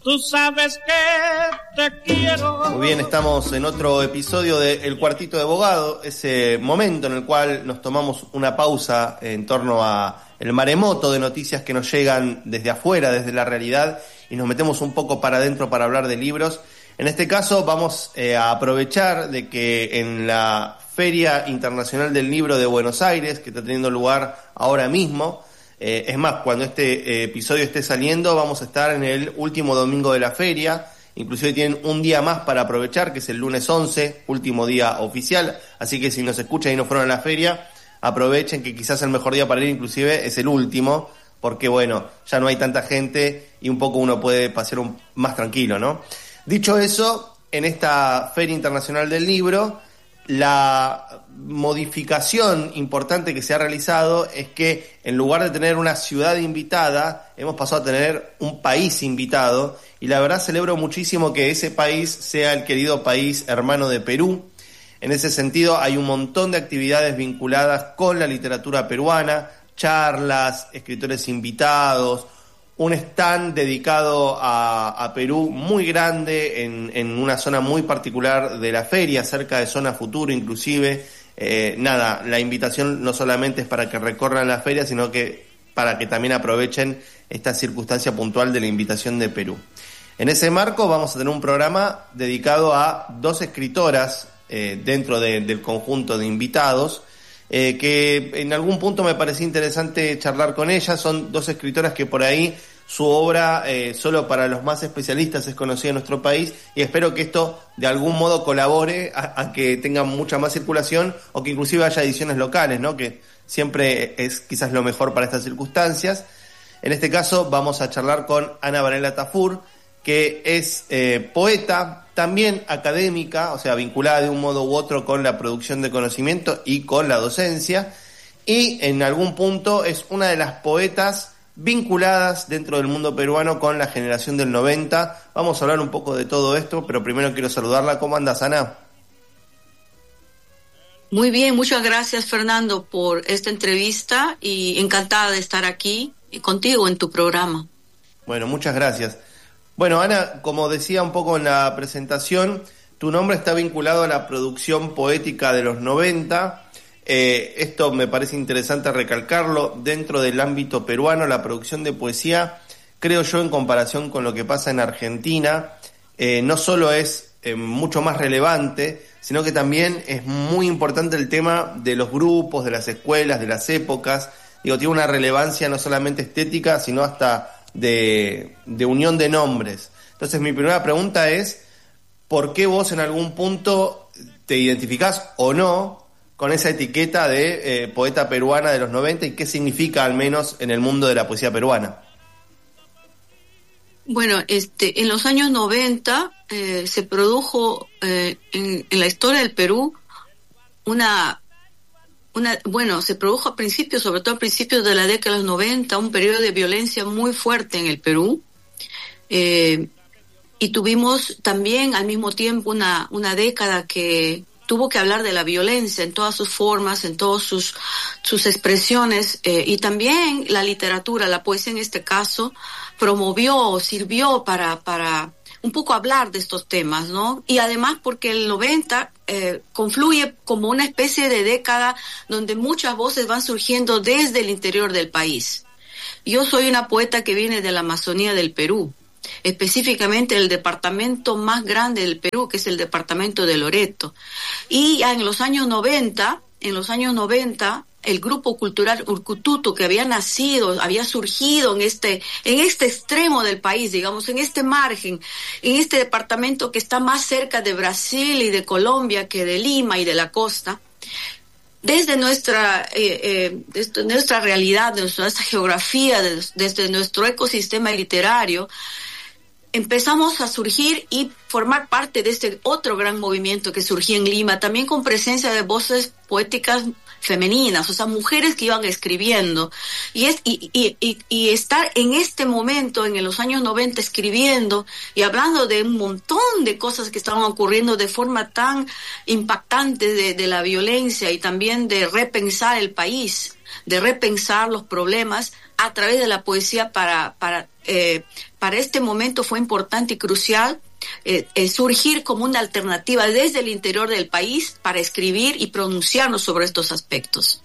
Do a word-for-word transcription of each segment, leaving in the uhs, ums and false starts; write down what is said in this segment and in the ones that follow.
Tú sabes que te quiero. Muy bien, estamos en otro episodio de El Cuartito de Abogado, ese momento en el cual nos tomamos una pausa en torno a el maremoto de noticias que nos llegan desde afuera, desde la realidad, y nos metemos un poco para adentro para hablar de libros. En este caso vamos eh, a aprovechar de que en la Feria Internacional del Libro de Buenos Aires, que está teniendo lugar ahora mismo, Eh, es más, cuando este eh, episodio esté saliendo, vamos a estar en el último domingo de la feria. Inclusive tienen un día más para aprovechar, que es el lunes once, último día oficial. Así que si nos escuchan y no fueron a la feria, aprovechen que quizás el mejor día para ir inclusive es el último, porque bueno, ya no hay tanta gente y un poco uno puede pasear un, más tranquilo, ¿no? Dicho eso, en esta Feria Internacional del Libro, la modificación importante que se ha realizado es que en lugar de tener una ciudad invitada, hemos pasado a tener un país invitado, y la verdad celebro muchísimo que ese país sea el querido país hermano de Perú. En ese sentido hay un montón de actividades vinculadas con la literatura peruana, charlas, escritores invitados, un stand dedicado a, a Perú muy grande en, en una zona muy particular de la feria, cerca de Zona Futuro inclusive. Eh, nada, la invitación no solamente es para que recorran la feria, sino que para que también aprovechen esta circunstancia puntual de la invitación de Perú. En ese marco vamos a tener un programa dedicado a dos escritoras eh, dentro de, del conjunto de invitados, Eh, que en algún punto me pareció interesante charlar con ellas. Son dos escritoras que por ahí su obra eh, solo para los más especialistas es conocida en nuestro país, y espero que esto de algún modo colabore a, a que tenga mucha más circulación, o que inclusive haya ediciones locales, ¿no? Que siempre es quizás lo mejor para estas circunstancias. En este caso vamos a charlar con Ana Varela Tafur, que es eh, poeta, también académica, o sea, vinculada de un modo u otro con la producción de conocimiento y con la docencia, y en algún punto es una de las poetas vinculadas dentro del mundo peruano con la generación del noventa. Vamos a hablar un poco de todo esto, pero primero quiero saludarla. ¿Cómo andas, Ana? Muy bien, muchas gracias, Fernando, por esta entrevista, y encantada de estar aquí contigo en tu programa. Bueno, muchas gracias. Bueno, Ana, como decía un poco en la presentación, tu nombre está vinculado a la producción poética de los noventa. Eh, esto me parece interesante recalcarlo. Dentro del ámbito peruano, la producción de poesía, creo yo, en comparación con lo que pasa en Argentina, eh, no solo es eh, mucho más relevante, sino que también es muy importante el tema de los grupos, de las escuelas, de las épocas. Digo, tiene una relevancia no solamente estética, sino hasta De, de unión de nombres. Entonces mi primera pregunta es, ¿por qué vos en algún punto te identificás o no con esa etiqueta de eh, poeta peruana de los noventa, y qué significa al menos en el mundo de la poesía peruana? Bueno, este, en los años noventa eh, se produjo eh, en, en la historia del Perú una Una, bueno, se produjo a principios, sobre todo a principios de la década de los noventa, un periodo de violencia muy fuerte en el Perú, eh, y tuvimos también al mismo tiempo una, una década que tuvo que hablar de la violencia en todas sus formas, en todas sus, sus expresiones, eh, y también la literatura, la poesía en este caso, promovió, sirvió para, para un poco hablar de estos temas, ¿no? Y además porque el noventa eh, confluye como una especie de década donde muchas voces van surgiendo desde el interior del país. Yo soy una poeta que viene de la Amazonía del Perú, específicamente el departamento más grande del Perú, que es el departamento de Loreto. Y ya en los años noventa, en los años noventa, el grupo cultural Urcututu, que había nacido, había surgido en este, en este extremo del país, digamos, en este margen, en este departamento que está más cerca de Brasil y de Colombia que de Lima y de la costa. Desde nuestra, eh, eh, desde nuestra realidad, desde nuestra geografía, desde, desde nuestro ecosistema literario, empezamos a surgir y formar parte de este otro gran movimiento que surgía en Lima, también con presencia de voces poéticas femeninas, o sea, mujeres que iban escribiendo. Y, es, y, y, y, y estar en este momento, en los años noventa, escribiendo y hablando de un montón de cosas que estaban ocurriendo de forma tan impactante, de, de la violencia y también de repensar el país, de repensar los problemas, a través de la poesía para, para, eh, para este momento fue importante y crucial eh, eh, surgir como una alternativa desde el interior del país para escribir y pronunciarnos sobre estos aspectos.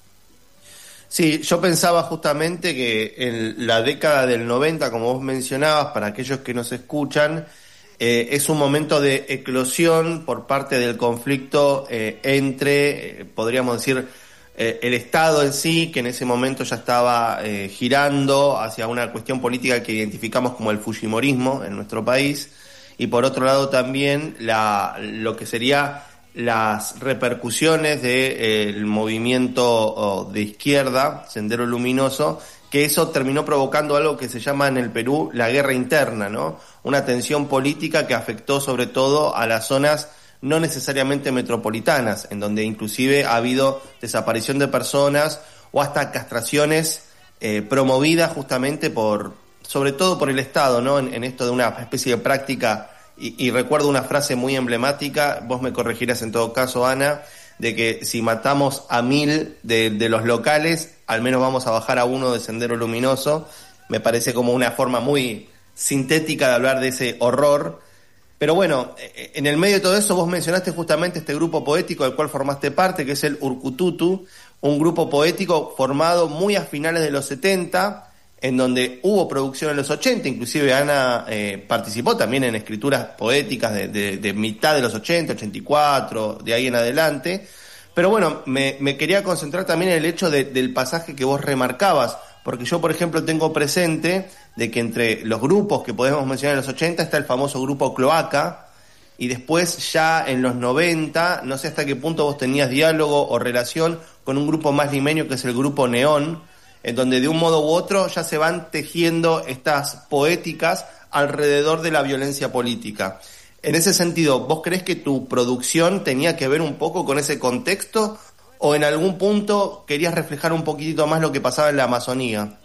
Sí, yo pensaba justamente que en la década del noventa, como vos mencionabas, para aquellos que nos escuchan, eh, es un momento de eclosión por parte del conflicto eh, entre, eh, podríamos decir, eh, el Estado en sí, que en ese momento ya estaba eh, girando hacia una cuestión política que identificamos como el fujimorismo en nuestro país, y por otro lado también la, lo que sería las repercusiones del movimiento oh, de izquierda, Sendero Luminoso, que eso terminó provocando algo que se llama en el Perú la guerra interna, ¿no? Una tensión política que afectó sobre todo a las zonas no necesariamente metropolitanas, en donde inclusive ha habido desaparición de personas o hasta castraciones eh, promovidas justamente por, sobre todo por el Estado, ¿no? En, en esto de una especie de práctica. Y, y recuerdo una frase muy emblemática, vos me corregirás en todo caso, Ana, de que si matamos a mil de, de los locales, al menos vamos a bajar a uno de Sendero Luminoso. Me parece como una forma muy sintética de hablar de ese horror. Pero bueno, en el medio de todo eso vos mencionaste justamente este grupo poético del cual formaste parte, que es el Urkututu, un grupo poético formado muy a finales de los setenta, en donde hubo producción en los ochenta, inclusive Ana eh, participó también en escrituras poéticas de, de, de mitad de los ochenta, ochenta y cuatro, de ahí en adelante. Pero bueno, me, me quería concentrar también en el hecho de, del pasaje que vos remarcabas, porque yo, por ejemplo, tengo presente de que entre los grupos que podemos mencionar en los ochenta está el famoso grupo Cloaca, y después ya en los noventa, no sé hasta qué punto vos tenías diálogo o relación con un grupo más limeño que es el grupo Neón, en donde de un modo u otro ya se van tejiendo estas poéticas alrededor de la violencia política. En ese sentido, ¿vos creés que tu producción tenía que ver un poco con ese contexto o en algún punto querías reflejar un poquitito más lo que pasaba en la Amazonía?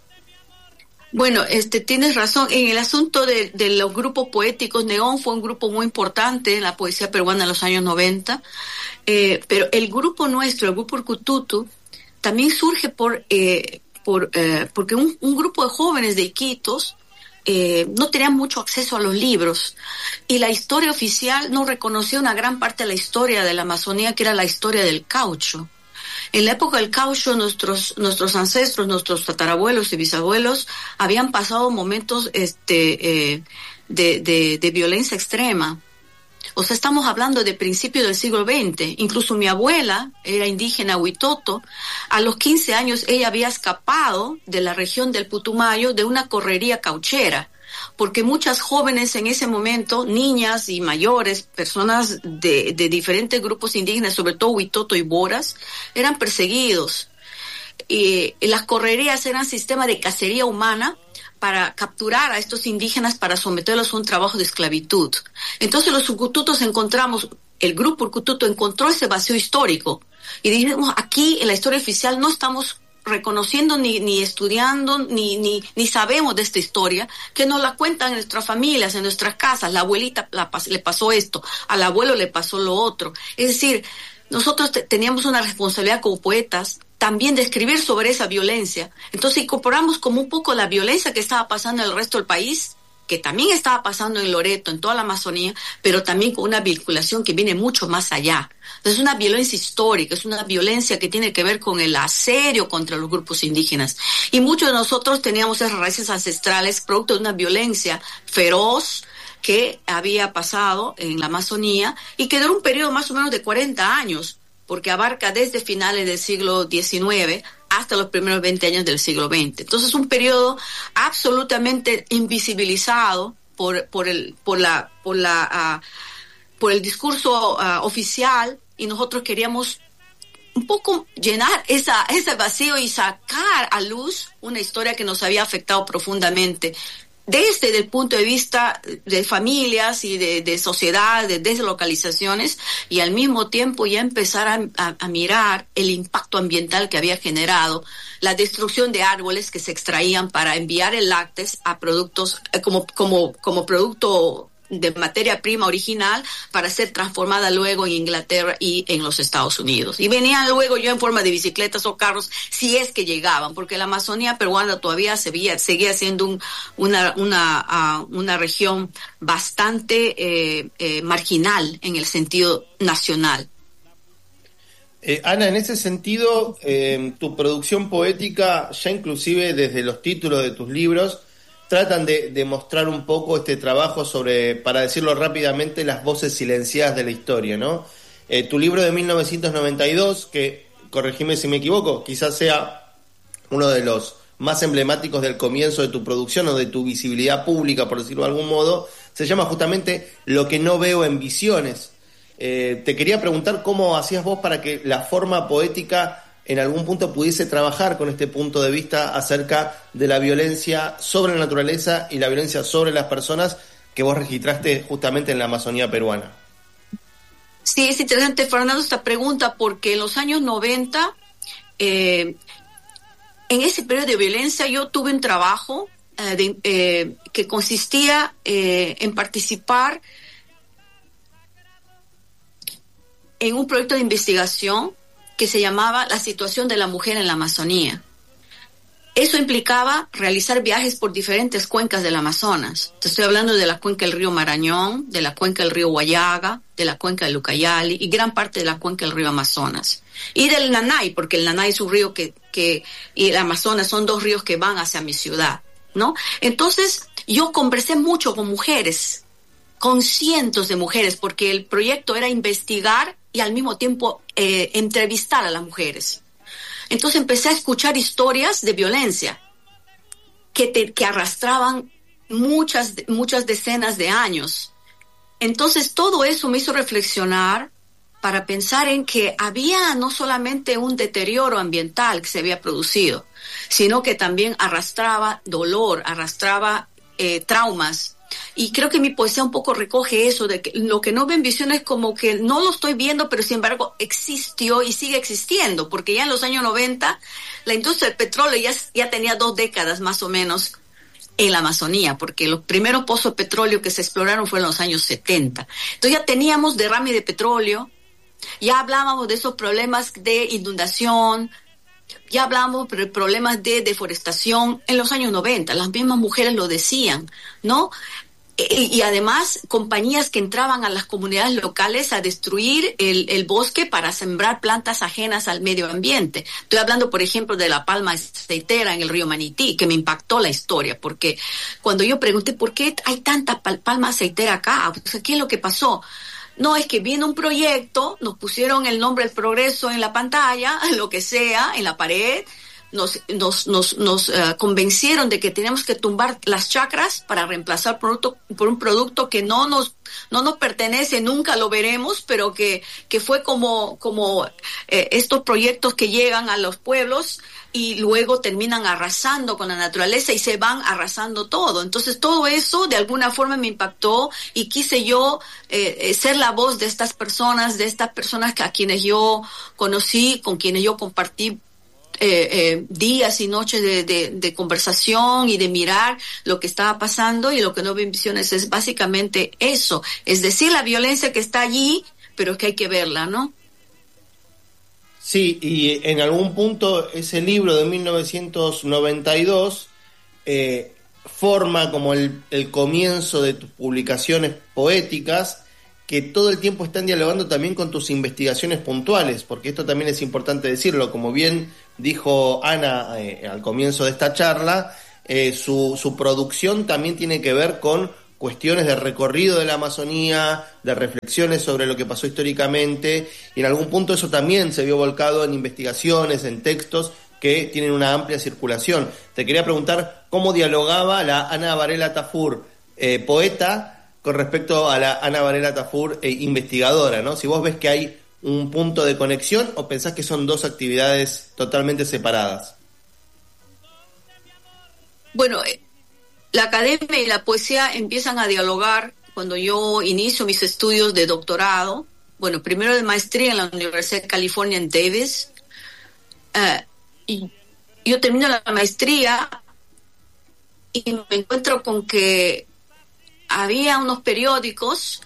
Bueno, este, tienes razón. En el asunto de, de los grupos poéticos, Neón fue un grupo muy importante en la poesía peruana en los años noventa, eh, pero el grupo nuestro, el grupo Urkututu, también surge por, eh, por eh, porque un, un grupo de jóvenes de Iquitos eh, no tenían mucho acceso a los libros y la historia oficial no reconocía una gran parte de la historia de la Amazonía, que era la historia del caucho. En la época del caucho, nuestros nuestros ancestros, nuestros tatarabuelos y bisabuelos habían pasado momentos este eh, de, de, de violencia extrema. O sea, estamos hablando de principios del siglo veinte. Incluso mi abuela era indígena huitoto. A los quince años ella había escapado de la región del Putumayo de una correría cauchera, porque muchas jóvenes en ese momento, niñas y mayores, personas de, de diferentes grupos indígenas, sobre todo huitoto y boras, eran perseguidos. Y las correrías eran sistemas de cacería humana para capturar a estos indígenas para someterlos a un trabajo de esclavitud. Entonces los urkututos encontramos, el grupo Urkututu encontró ese vacío histórico y dijimos, aquí en la historia oficial no estamos reconociendo ni, ni estudiando ni, ni, ni sabemos de esta historia, que nos la cuentan en nuestras familias, en nuestras casas. La abuelita la, le pasó esto, al abuelo le pasó lo otro. Es decir, nosotros te, teníamos una responsabilidad como poetas también de escribir sobre esa violencia. Entonces incorporamos como un poco la violencia que estaba pasando en el resto del país, que también estaba pasando en Loreto, en toda la Amazonía, pero también con una vinculación que viene mucho más allá. Entonces es una violencia histórica, es una violencia que tiene que ver con el asedio contra los grupos indígenas. Y muchos de nosotros teníamos esas raíces ancestrales producto de una violencia feroz que había pasado en la Amazonía y que duró un periodo más o menos de cuarenta años, porque abarca desde finales del siglo diecinueve hasta los primeros veinte años del siglo veinte. Entonces, un periodo absolutamente invisibilizado por por el por la por la uh, por el discurso uh, oficial, y nosotros queríamos un poco llenar esa ese vacío y sacar a luz una historia que nos había afectado profundamente, desde el punto de vista de familias y de, de sociedad, de deslocalizaciones, y al mismo tiempo ya empezar a, a, a mirar el impacto ambiental que había generado la destrucción de árboles que se extraían para enviar el lácteos a productos eh, como como como producto de materia prima original para ser transformada luego en Inglaterra y en los Estados Unidos. Y venían luego yo en forma de bicicletas o carros, si es que llegaban, porque la Amazonía peruana todavía seguía, seguía siendo un, una, una, uh, una región bastante eh, eh, marginal en el sentido nacional. Eh, Ana, en ese sentido, eh, tu producción poética, ya inclusive desde los títulos de tus libros, tratan de, de mostrar un poco este trabajo sobre, para decirlo rápidamente, las voces silenciadas de la historia, ¿no? Eh, tu libro de mil novecientos noventa y dos, que, corregime si me equivoco, quizás sea uno de los más emblemáticos del comienzo de tu producción o de tu visibilidad pública, por decirlo de algún modo, se llama justamente Lo que no veo en visiones. Eh, te quería preguntar cómo hacías vos para que la forma poética en algún punto pudiese trabajar con este punto de vista acerca de la violencia sobre la naturaleza y la violencia sobre las personas que vos registraste justamente en la Amazonía peruana. Sí, es interesante, Fernando, esta pregunta, porque en los años noventa, eh, en ese periodo de violencia, yo tuve un trabajo eh, de, eh, que consistía eh, en participar en un proyecto de investigación que se llamaba La situación de la mujer en la Amazonía. Eso implicaba realizar viajes por diferentes cuencas del Amazonas. Te estoy hablando de la cuenca del río Marañón, de la cuenca del río Guayaga, de la cuenca del Ucayali y gran parte de la cuenca del río Amazonas. Y del Nanay, porque el Nanay es un río que, que y el Amazonas son dos ríos que van hacia mi ciudad, ¿no? Entonces, yo conversé mucho con mujeres, con cientos de mujeres, porque el proyecto era investigar y al mismo tiempo eh, entrevistar a las mujeres. Entonces empecé a escuchar historias de violencia que, te, que arrastraban muchas, muchas decenas de años. Entonces todo eso me hizo reflexionar para pensar en que había no solamente un deterioro ambiental que se había producido, sino que también arrastraba dolor, arrastraba eh, traumas. Y creo que mi poesía un poco recoge eso, de que lo que no ven visiones como que no lo estoy viendo, pero sin embargo existió y sigue existiendo, porque ya en los años noventa la industria del petróleo ya, ya tenía dos décadas más o menos en la Amazonía, porque los primeros pozos de petróleo que se exploraron fueron en los años setenta. Entonces ya teníamos derrame de petróleo, ya hablábamos de esos problemas de inundación, ya hablamos de problemas de deforestación en los años noventa, las mismas mujeres lo decían, ¿no? Y, y además compañías que entraban a las comunidades locales a destruir el, el bosque para sembrar plantas ajenas al medio ambiente. Estoy hablando, por ejemplo, de la palma aceitera en el río Manití, que me impactó la historia, porque cuando yo pregunté por qué hay tanta pal- palma aceitera acá, o sea, ¿qué es lo que pasó? No, es que viene un proyecto, nos pusieron el nombre del progreso en la pantalla, lo que sea, en la pared, nos nos nos, nos uh, convencieron de que tenemos que tumbar las chacras para reemplazar producto, por un producto que no nos no nos pertenece, nunca lo veremos, pero que que fue como como eh, estos proyectos que llegan a los pueblos y luego terminan arrasando con la naturaleza y se van arrasando todo. Entonces todo eso de alguna forma me impactó y quise yo eh, ser la voz de estas personas, de estas personas a quienes yo conocí, con quienes yo compartí Eh, eh, días y noches de, de, de conversación y de mirar lo que estaba pasando. Y lo que no ven visiones es básicamente eso, es decir, la violencia que está allí, pero que hay que verla, ¿no? Sí, y en algún punto ese libro de mil novecientos noventa y dos eh, forma como el, el comienzo de tus publicaciones poéticas, que todo el tiempo están dialogando también con tus investigaciones puntuales, porque esto también es importante decirlo, como bien dijo Ana eh, al comienzo de esta charla, eh, su, su producción también tiene que ver con cuestiones de recorrido de la Amazonía, de reflexiones sobre lo que pasó históricamente, y en algún punto eso también se vio volcado en investigaciones, en textos que tienen una amplia circulación. Te quería preguntar cómo dialogaba la Ana Varela Tafur, eh, poeta, con respecto a la Ana Varela Tafur, eh, investigadora, ¿no? Si vos ves que hay un punto de conexión o pensás que son dos actividades totalmente separadas. Bueno, la academia y la poesía empiezan a dialogar cuando yo inicio mis estudios de doctorado. Bueno, primero de maestría en la Universidad de California en Davis. Uh, y yo termino la maestría y me encuentro con que había unos periódicos,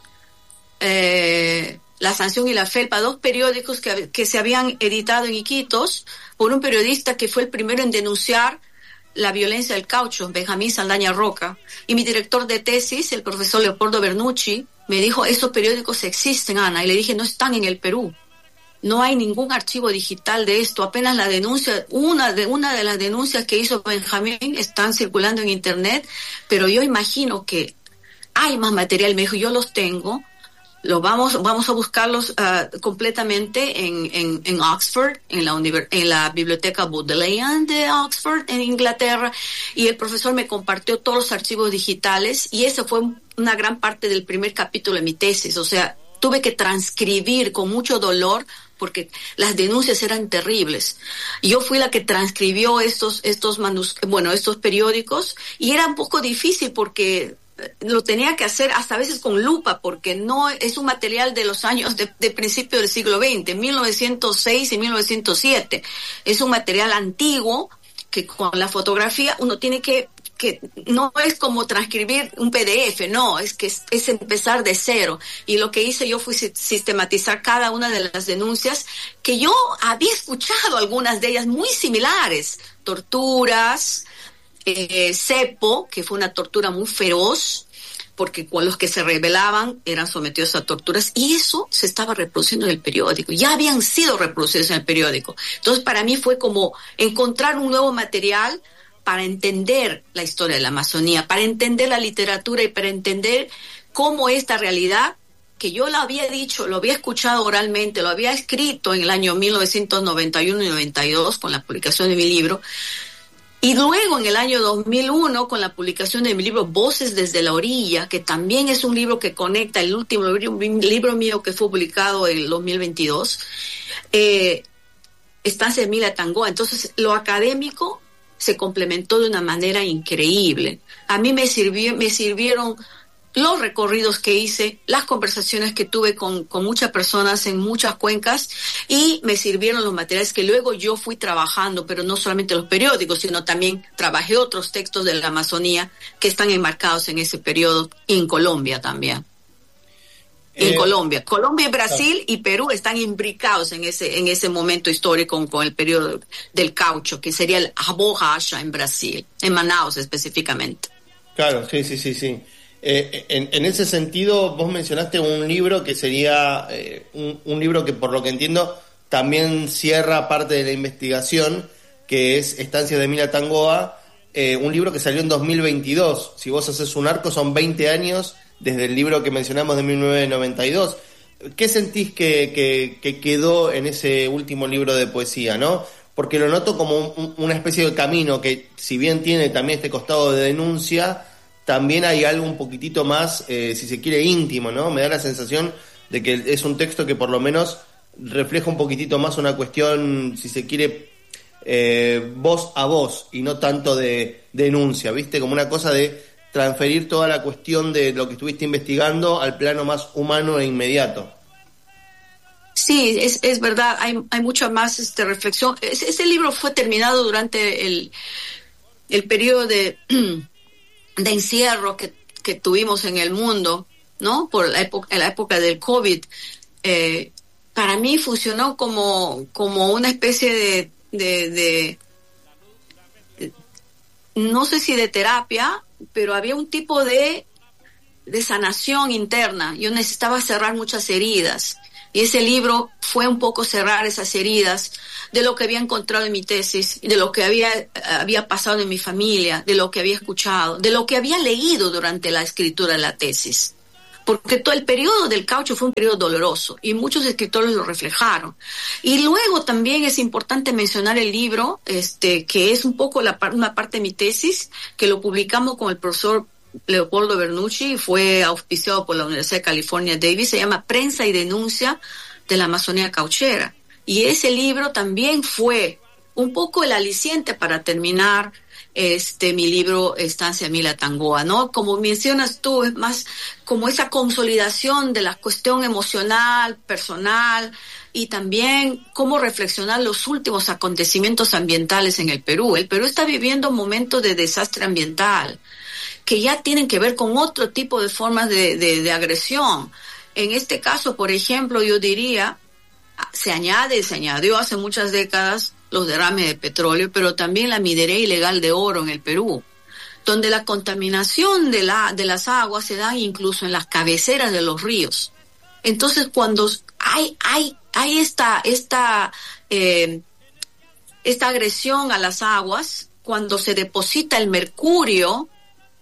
eh, La Sanción y la Felpa, dos periódicos que, que se habían editado en Iquitos por un periodista que fue el primero en denunciar la violencia del caucho, Benjamín Saldaña Roca. Y mi director de tesis, el profesor Leopoldo Bernucci, me dijo, esos periódicos existen, Ana. Y le dije, no están en el Perú. No hay ningún archivo digital de esto. Apenas la denuncia, una de, una de las denuncias que hizo Benjamín están circulando en internet, pero yo imagino que hay más material. Me dijo, yo los tengo. Lo vamos, vamos a buscarlos uh, completamente en, en, en Oxford, en la, univer- en la biblioteca Bodleian de Oxford, en Inglaterra, y el profesor me compartió todos los archivos digitales, y eso fue una gran parte del primer capítulo de mi tesis. O sea, tuve que transcribir con mucho dolor, porque las denuncias eran terribles. Yo fui la que transcribió estos, estos manus- bueno, estos periódicos, y era un poco difícil porque lo tenía que hacer hasta a veces con lupa, porque no es un material de los años de, de principio del siglo veinte, mil novecientos seis y mil novecientos siete. Es un material antiguo que con la fotografía uno tiene que, que no es como transcribir un P D F, no, es que es, es empezar de cero. Y lo que hice yo fue sistematizar cada una de las denuncias, que yo había escuchado algunas de ellas muy similares, torturas, Eh, cepo, que fue una tortura muy feroz, porque con los que se rebelaban eran sometidos a torturas, y eso se estaba reproduciendo en el periódico, ya habían sido reproducidos en el periódico. Entonces para mí fue como encontrar un nuevo material para entender la historia de la Amazonía, para entender la literatura y para entender cómo esta realidad, que yo lo había dicho, lo había escuchado oralmente, lo había escrito en el año mil novecientos noventa y uno y noventa y dos con la publicación de mi libro, y luego en el año dos mil uno con la publicación de mi libro Voces desde la Orilla, que también es un libro que conecta el último libro, un libro mío que fue publicado en el dos mil veintidós, eh, Estancia de Emila Tangoa. Entonces lo académico se complementó de una manera increíble. A mí me sirvió, me sirvieron los recorridos que hice, las conversaciones que tuve con, con muchas personas en muchas cuencas, y me sirvieron los materiales que luego yo fui trabajando, pero no solamente los periódicos, sino también trabajé otros textos de la Amazonía que están enmarcados en ese periodo, y en Colombia también. En eh, Colombia. Colombia y Brasil claro. y Perú están imbricados en ese, en ese momento histórico con, con el periodo del caucho, que sería el Abojacha en Brasil, en Manaus específicamente. Claro, sí, sí, sí, sí. Eh, en, en ese sentido, vos mencionaste un libro que sería eh, un, un libro que, por lo que entiendo, también cierra parte de la investigación, que es Estancia de Emila Tangoa, eh, un libro que salió en dos mil veintidós. Si vos haces un arco, son veinte años desde el libro que mencionamos de mil novecientos noventa y dos. ¿Qué sentís que, que, que quedó en ese último libro de poesía, no? Porque lo noto como un, una especie de camino que, si bien tiene también este costado de denuncia, también hay algo un poquitito más, eh, si se quiere, íntimo, ¿no? Me da la sensación de que es un texto que por lo menos refleja un poquitito más una cuestión, si se quiere, eh, voz a voz, y no tanto de denuncia, ¿viste? Como una cosa de transferir toda la cuestión de lo que estuviste investigando al plano más humano e inmediato. Sí, es, es verdad, hay, hay mucha más este, reflexión. Ese, ese libro fue terminado durante el, el periodo de... de encierro que, que tuvimos en el mundo, ¿no? Por la época, en la época del COVID. Eh, para mí funcionó como, como una especie de, de, de, de, no sé si de terapia, pero había un tipo de, de sanación interna. Yo necesitaba cerrar muchas heridas. Y ese libro fue un poco cerrar esas heridas de lo que había encontrado en mi tesis, de lo que había, había pasado en mi familia, de lo que había escuchado, de lo que había leído durante la escritura de la tesis. Porque todo el periodo del caucho fue un periodo doloroso y muchos escritores lo reflejaron. Y luego también es importante mencionar el libro, este, que es un poco la, una parte de mi tesis, que lo publicamos con el profesor Leopoldo Bernucci, fue auspiciado por la Universidad de California Davis, se llama Prensa y Denuncia de la Amazonía Cauchera. Y ese libro también fue un poco el aliciente para terminar este mi libro Estancia de Emila Tangoa, ¿no? Como mencionas tú, es más como esa consolidación de la cuestión emocional, personal, y también cómo reflexionar los últimos acontecimientos ambientales en el Perú. El Perú está viviendo momentos de desastre ambiental que ya tienen que ver con otro tipo de formas de, de, de agresión. En este caso, por ejemplo, yo diría, se añade, se añadió hace muchas décadas los derrames de petróleo, pero también la minería ilegal de oro en el Perú, donde la contaminación de, la, de las aguas se da incluso en las cabeceras de los ríos. Entonces, cuando hay, hay, hay esta, esta, eh, esta agresión a las aguas, cuando se deposita el mercurio,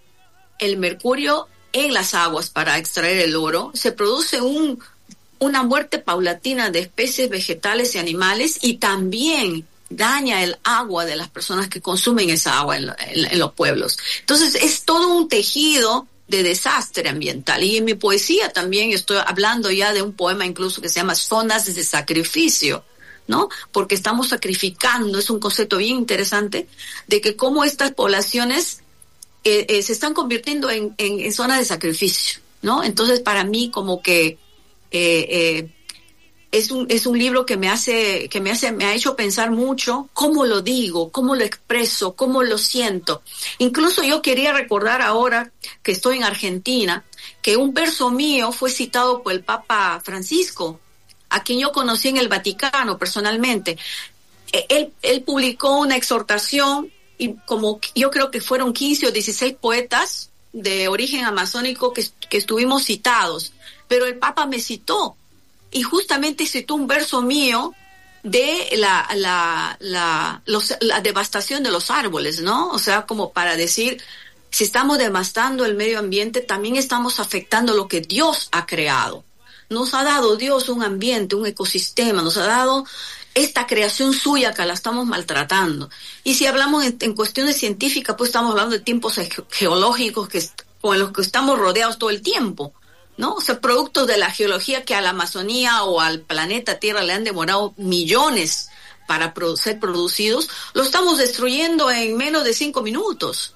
el mercurio en las aguas para extraer el oro, se produce un, una muerte paulatina de especies vegetales y animales, y también daña el agua de las personas que consumen esa agua en, en, en los pueblos. Entonces es todo un tejido de desastre ambiental. Y en mi poesía también estoy hablando ya de un poema incluso que se llama Zonas de Sacrificio, ¿no? Porque estamos sacrificando, es un concepto bien interesante, de que cómo estas poblaciones eh, eh, se están convirtiendo en, en, en zonas de sacrificio, ¿no? Entonces para mí como que eh, eh, es un es un libro que me hace que me hace me ha hecho pensar mucho cómo lo digo, cómo lo expreso, cómo lo siento. Incluso yo quería recordar ahora que estoy en Argentina que un verso mío fue citado por el Papa Francisco, a quien yo conocí en el Vaticano personalmente. Él él publicó una exhortación y como yo creo que fueron quince o dieciséis poetas de origen amazónico que que estuvimos citados, pero el Papa me citó. Y justamente citó un verso mío de la, la, la, los, la devastación de los árboles, ¿no? O sea, como para decir, si estamos devastando el medio ambiente, también estamos afectando lo que Dios ha creado. Nos ha dado Dios un ambiente, un ecosistema, nos ha dado esta creación suya que la estamos maltratando. Y si hablamos en, en cuestiones científicas, pues estamos hablando de tiempos ge- geológicos que, con los que estamos rodeados todo el tiempo, ¿no? O sea, productos de la geología que a la Amazonía o al planeta Tierra le han demorado millones para pro- ser producidos, lo estamos destruyendo en menos de cinco minutos.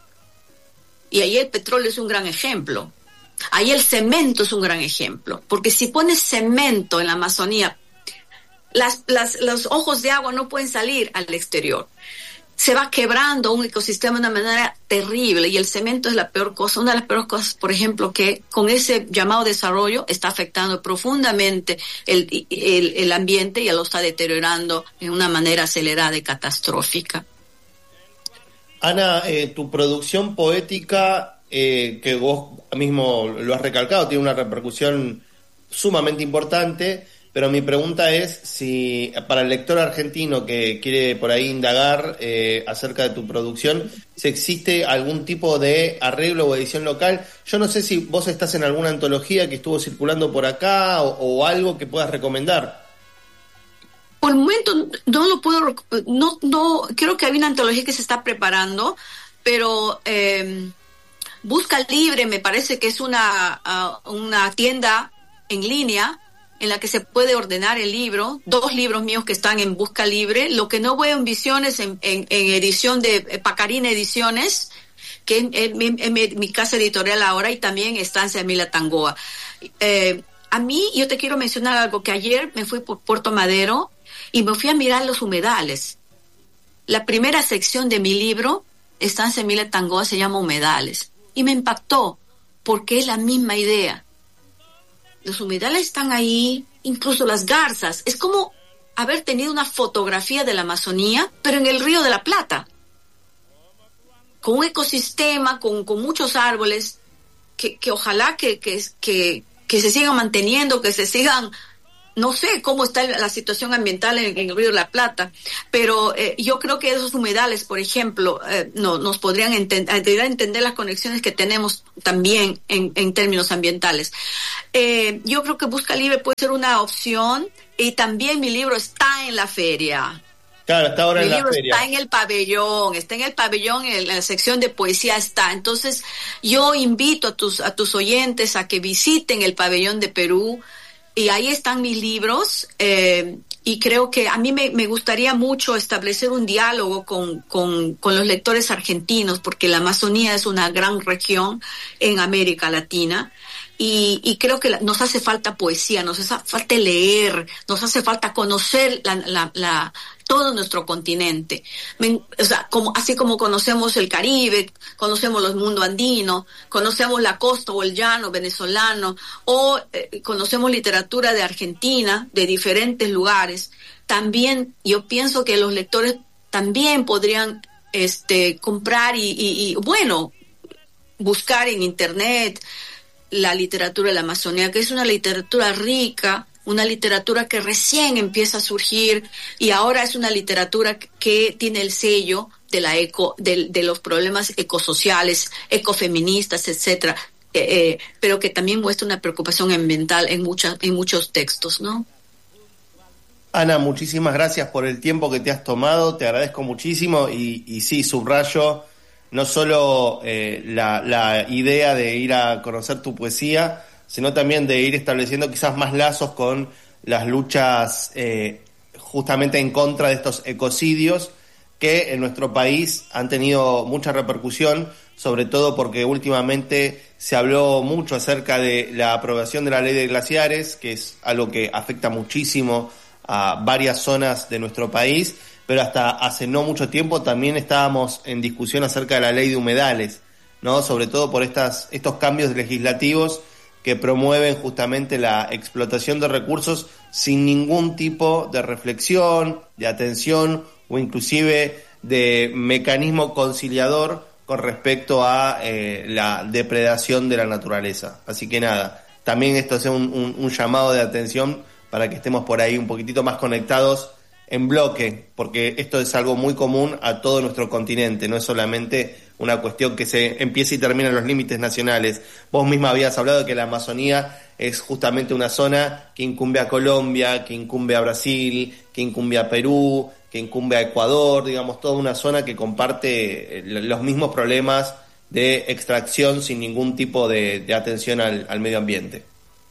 Y ahí el petróleo es un gran ejemplo. Ahí el cemento es un gran ejemplo. Porque si pones cemento en la Amazonía, las, las, los ojos de agua no pueden salir al exterior. Se va quebrando un ecosistema de una manera terrible, y el cemento es la peor cosa, una de las peores cosas, por ejemplo, que con ese llamado desarrollo está afectando profundamente el, el, el ambiente y lo está deteriorando de una manera acelerada y catastrófica. Ana, eh, tu producción poética, eh, que vos mismo lo has recalcado, tiene una repercusión sumamente importante. Pero mi pregunta es si para el lector argentino que quiere por ahí indagar eh, acerca de tu producción, si existe algún tipo de arreglo o edición local. Yo no sé si vos estás en alguna antología que estuvo circulando por acá o, o algo que puedas recomendar. Por el momento no lo puedo, no, no, creo que hay una antología que se está preparando, pero eh, Busca Libre me parece que es una, uh, una tienda en línea en la que se puede ordenar el libro, dos libros míos que están en Busca Libre. Lo que no veo en Visiones, en, en, en edición de Pacarina Ediciones, que es, es, mi, es mi, mi casa editorial ahora, y también Estancia Mila Tangoa. Eh, a mí, yo te quiero mencionar algo, que ayer me fui por Puerto Madero y me fui a mirar los humedales. La primera sección de mi libro, Estancia Mila Tangoa, se llama Humedales, y me impactó, porque es la misma idea. Los humedales están ahí, incluso las garzas. Es como haber tenido una fotografía de la Amazonía, pero en el Río de la Plata. Con un ecosistema, con, con muchos árboles, que, que ojalá que, que, que, que se sigan manteniendo, que se sigan... No sé cómo está la situación ambiental en, en el Río de la Plata, pero eh, yo creo que esos humedales, por ejemplo, eh, no, nos podrían enten- ayudar a entender las conexiones que tenemos también en, en términos ambientales. Eh, yo creo que Busca Libre puede ser una opción, y también mi libro está en la feria. Claro, está ahora mi en la libro feria. Está en el pabellón, está en el pabellón, en la sección de poesía está. Entonces, yo invito a tus, a tus oyentes a que visiten el pabellón de Perú. Y ahí están mis libros, eh, y creo que a mí me, me gustaría mucho establecer un diálogo con, con, con los lectores argentinos, porque la Amazonía es una gran región en América Latina, Y, y creo que la, nos hace falta poesía, nos hace falta leer, nos hace falta conocer la, la, la, todo nuestro continente. Me, o sea, como, así como conocemos el Caribe, conocemos el mundo andino, conocemos la costa o el llano venezolano, o eh, conocemos literatura de Argentina, de diferentes lugares. También yo pienso que los lectores también podrían este, comprar y, y, y, bueno, buscar en internet la literatura de la Amazonía, que es una literatura rica, una literatura que recién empieza a surgir y ahora es una literatura que tiene el sello de la eco, de, de los problemas ecosociales, ecofeministas, etcétera, eh, eh, pero que también muestra una preocupación ambiental en muchas, en muchos textos, ¿no? Ana, muchísimas gracias por el tiempo que te has tomado, te agradezco muchísimo y, y sí, subrayo no solo eh, la, la idea de ir a conocer tu poesía, sino también de ir estableciendo quizás más lazos con las luchas eh, justamente en contra de estos ecocidios que en nuestro país han tenido mucha repercusión, sobre todo porque últimamente se habló mucho acerca de la aprobación de la ley de glaciares, que es algo que afecta muchísimo a varias zonas de nuestro país, pero hasta hace no mucho tiempo también estábamos en discusión acerca de la ley de humedales, ¿no? Sobre todo por estas, estos cambios legislativos que promueven justamente la explotación de recursos sin ningún tipo de reflexión, de atención o inclusive de mecanismo conciliador con respecto a eh, la depredación de la naturaleza. Así que nada, también esto es un, un, un llamado de atención para que estemos por ahí un poquitito más conectados en bloque, porque esto es algo muy común a todo nuestro continente, no es solamente una cuestión que se empieza y termina en los límites nacionales. Vos misma habías hablado de que la Amazonía es justamente una zona que incumbe a Colombia, que incumbe a Brasil, que incumbe a Perú, que incumbe a Ecuador, digamos, toda una zona que comparte los mismos problemas de extracción sin ningún tipo de, de atención al, al medio ambiente.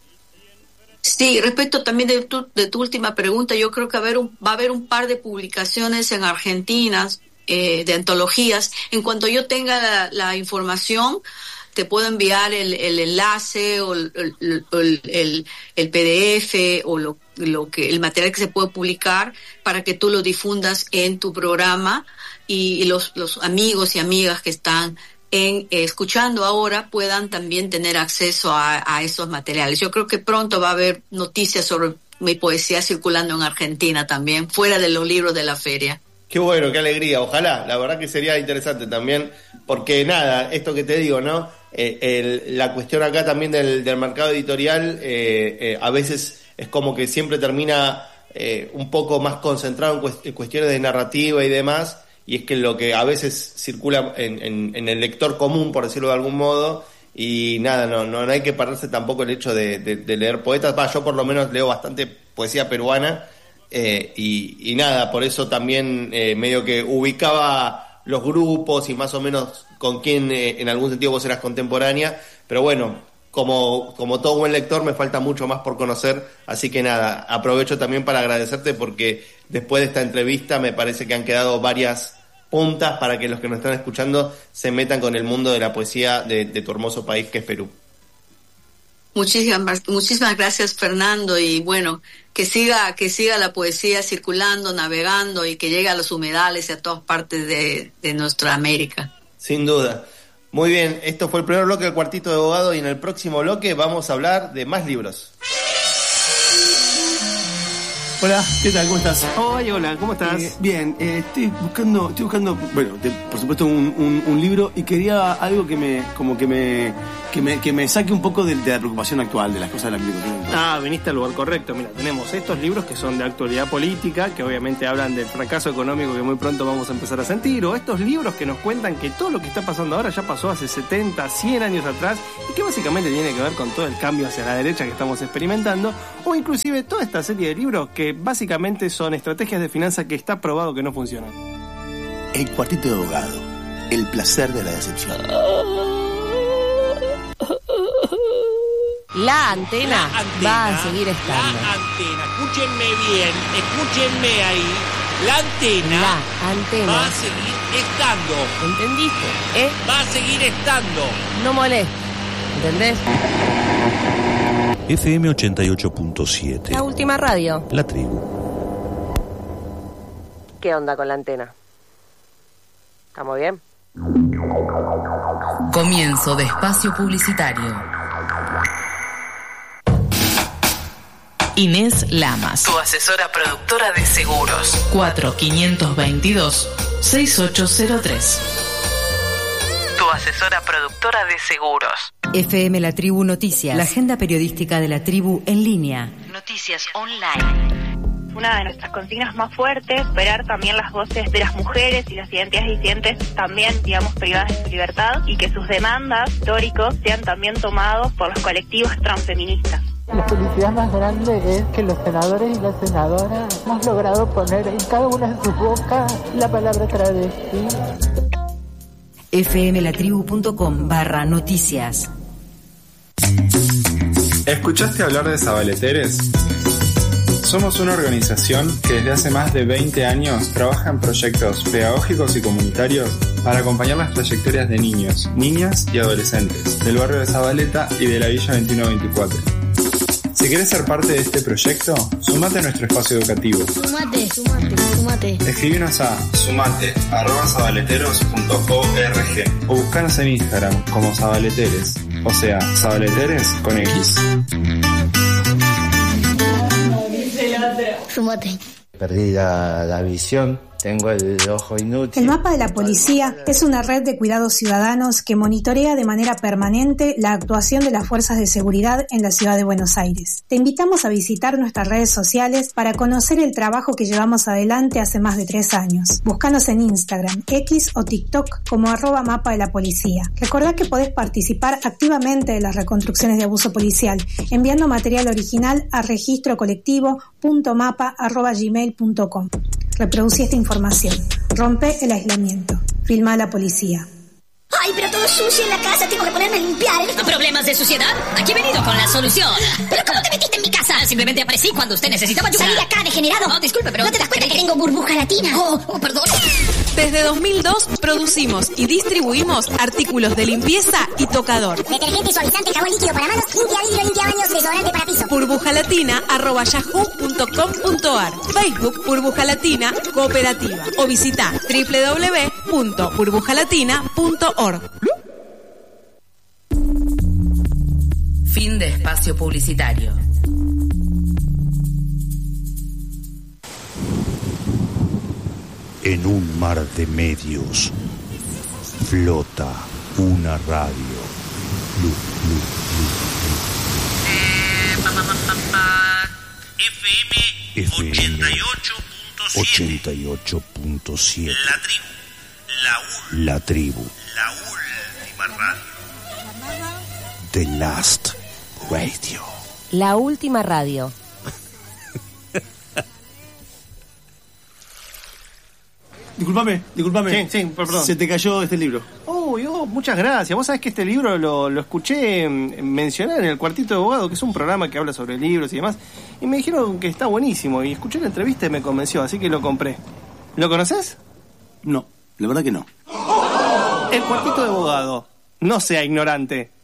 Sí, respecto también de tu, de tu última pregunta, yo creo que va a haber un, va a haber un par de publicaciones en Argentina, eh, de antologías. En cuanto yo tenga la, la información, te puedo enviar el, el enlace o el, el, el, el, el P D F o lo, lo que, el material que se puede publicar para que tú lo difundas en tu programa y, y los, los amigos y amigas que están en eh, escuchando ahora puedan también tener acceso a, a esos materiales. Yo creo que pronto va a haber noticias sobre mi poesía circulando en Argentina también, fuera de los libros de la feria. Qué bueno, qué alegría, ojalá, la verdad que sería interesante también, porque nada, esto que te digo, ¿no? Eh, el, la cuestión acá también del, del mercado editorial, eh, eh, a veces es como que siempre termina eh, un poco más concentrado en, cuest- en cuestiones de narrativa y demás, y es que lo que a veces circula en, en, en el lector común, por decirlo de algún modo, y nada, no, no, no hay que perderse tampoco el hecho de, de, de leer poetas. Va, yo por lo menos leo bastante poesía peruana, eh, y, y nada, por eso también eh, medio que ubicaba los grupos y más o menos con quién eh, en algún sentido vos eras contemporánea, pero bueno, como, como todo buen lector me falta mucho más por conocer, así que nada, aprovecho también para agradecerte porque después de esta entrevista me parece que han quedado varias puntas para que los que nos están escuchando se metan con el mundo de la poesía de, de tu hermoso país que es Perú. Muchísimas, muchísimas gracias, Fernando, y bueno, que siga, que siga la poesía circulando, navegando y que llegue a los humedales y a todas partes de, de nuestra América. Sin duda. Muy bien, esto fue el primer bloque del Cuartito de Abogado y en el próximo bloque vamos a hablar de más libros. Hola, ¿qué tal? ¿Cómo estás? Hola, hola, ¿cómo estás? Eh, bien, eh, estoy buscando, estoy buscando, bueno, de, por supuesto un, un, un libro y quería algo que me, como que me, que me, que me saque un poco de, de la preocupación actual, de las cosas de la preocupación actual. Ah, viniste al lugar correcto. Mira, tenemos estos libros que son de actualidad política, que obviamente hablan del fracaso económico que muy pronto vamos a empezar a sentir, o estos libros que nos cuentan que todo lo que está pasando ahora ya pasó hace setenta, cien años atrás y que básicamente tiene que ver con todo el cambio hacia la derecha que estamos experimentando, o inclusive toda esta serie de libros que básicamente son estrategias de finanzas que está probado que no funcionan. El Cuartito de Abogado, el placer de la decepción. La antena, La antena va a seguir estando. La antena, escúchenme bien, escúchenme ahí. La antena, La antena. va a seguir estando. ¿Entendiste? ¿Eh? Va a seguir estando. No molestes. ¿Entendés? F M ochenta y ocho punto siete. La última radio. La tribu. ¿Qué onda con la antena? ¿Estamos bien? Comienzo de espacio publicitario. Inés Lamas, tu asesora productora de seguros. cuatro cinco dos, seis ocho cero tres. Tu asesora productora de seguros. F M La Tribu Noticias, la agenda periodística de la tribu en línea. Noticias online. Una de nuestras consignas más fuertes, superar también las voces de las mujeres y las identidades disidentes también, digamos, privadas de su libertad, y que sus demandas históricos sean también tomados por los colectivos transfeministas. La felicidad más grande es que los senadores y las senadoras hemos logrado poner en cada una de sus bocas la palabra travesti. fmlatribu.com barra noticias. ¿Escuchaste hablar de Zabaleteres? Somos una organización que desde hace más de veinte años trabaja en proyectos pedagógicos y comunitarios para acompañar las trayectorias de niños, niñas y adolescentes del barrio de Zabaleta y de la Villa veintiuno veinticuatro. Si quieres ser parte de este proyecto, sumate a nuestro espacio educativo. Sumate, sumate, sumate. Escribinos a sumate arroba zabaleteros punto org o buscanos en Instagram como Zabaleteres, o sea, Zabaleteres con X. Sumate. Perdí la, la visión. Tengo el ojo inútil. El mapa de la policía es una red de cuidados ciudadanos que monitorea de manera permanente la actuación de las fuerzas de seguridad en la ciudad de Buenos Aires. Te invitamos a visitar nuestras redes sociales para conocer el trabajo que llevamos adelante hace más de tres años. Búscanos en Instagram, X o TikTok como arroba mapa de la policía. Recordá que podés participar activamente de las reconstrucciones de abuso policial enviando material original a registro colectivo punto mapa arroba gmail punto com. Reproducí esta información. Rompe el aislamiento. Filma a la policía. Ay, pero todo sucio en la casa, tengo que ponerme a limpiar. ¿Problemas de suciedad? Aquí he venido con la solución. ¿Pero cómo te metiste en mi casa? Simplemente aparecí cuando usted necesitaba ayuda. Salí de acá, degenerado. No, disculpe, pero... ¿No te das cuenta que tengo burbuja latina? Oh, oh, perdón. Desde dos mil dos producimos y distribuimos artículos de limpieza y tocador. Detergente, suavizante, jabón líquido para manos, limpia vidrio, limpia baños, desodorante para piso. burbujalatina arroba yahoo punto com punto ar. Facebook Burbuja Latina Cooperativa. O visita doble u doble u doble u punto burbujalatina punto org. Fin de espacio publicitario. En un mar de medios flota una radio. Lu, lu, lu, lu. Eh, pa, pa, pa, pa, pa. F M ochenta y ocho punto siete. La tribu. La, ul- La tribu. la última radio. The Last Radio. La última radio. Disculpame, disculpame. Sí, sí, perdón. Se te cayó este libro. Oh, oh, muchas gracias. Vos sabés que este libro lo, lo escuché mencionar en el Cuartito de Abogado, que es un programa que habla sobre libros y demás, y me dijeron que está buenísimo, y escuché la entrevista y me convenció, así que lo compré. ¿Lo conoces? No, la verdad que no. El Cuartito de Abogado. No sea ignorante.